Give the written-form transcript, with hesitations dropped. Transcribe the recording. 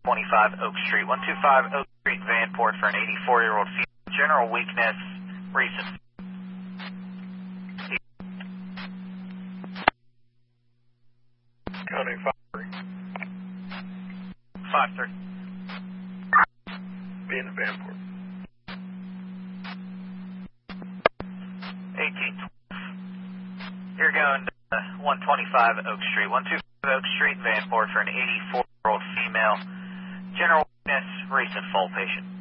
125 Oak Street. 125 Oak Street, Vanport for an 84-year-old female. General weakness, recent. County 5-3. 5-3. Being in Vanport. 1812. You're going to 125 Oak Street. 125 Oak Street, Vanport for an 84-year-old female. General weakness, recent fall patient.